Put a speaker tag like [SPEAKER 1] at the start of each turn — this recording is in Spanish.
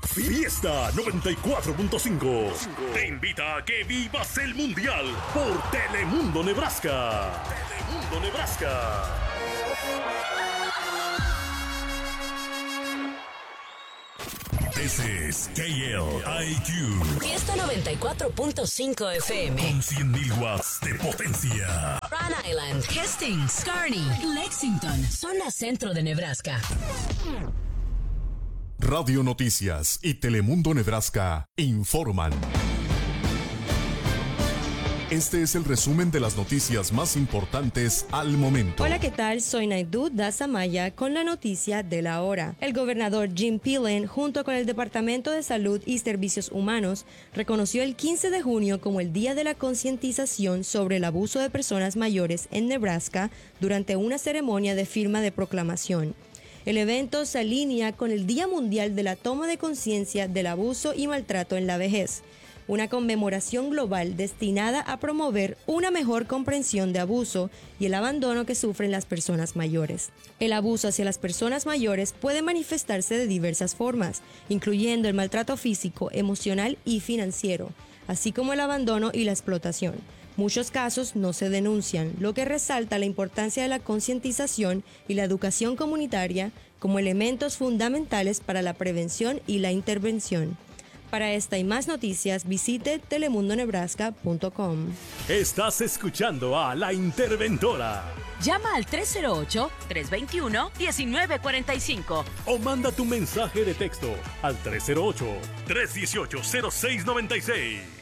[SPEAKER 1] Fiesta 94.5 te invita a que vivas el Mundial por Telemundo Nebraska. Telemundo Nebraska. This is KLIQ.
[SPEAKER 2] Fiesta 94.5 FM.
[SPEAKER 1] Con 100.000 watts de potencia.
[SPEAKER 2] Rhode Island, Hastings, Kearney, Lexington, zona centro de Nebraska.
[SPEAKER 1] Radio Noticias y Telemundo Nebraska informan. Este es el resumen de las noticias más importantes al momento.
[SPEAKER 3] Hola, ¿qué tal? Soy Naidu Dazamaya con la noticia de la hora. El gobernador Jim Pillen, junto con el Departamento de Salud y Servicios Humanos, reconoció el 15 de junio como el Día de la Concientización sobre el Abuso de Personas Mayores en Nebraska durante una ceremonia de firma de proclamación. El evento se alinea con el Día Mundial de la Toma de Conciencia del Abuso y Maltrato en la Vejez, una conmemoración global destinada a promover una mejor comprensión de abuso y el abandono que sufren las personas mayores. El abuso hacia las personas mayores puede manifestarse de diversas formas, incluyendo el maltrato físico, emocional y financiero, así como el abandono y la explotación. Muchos casos no se denuncian, lo que resalta la importancia de la concientización y la educación comunitaria como elementos fundamentales para la prevención y la intervención. Para esta y más noticias, visite telemundonebraska.com.
[SPEAKER 1] Estás escuchando a La Interventora.
[SPEAKER 2] Llama al 308-321-1945
[SPEAKER 1] O manda tu mensaje de texto al 308-318-0696.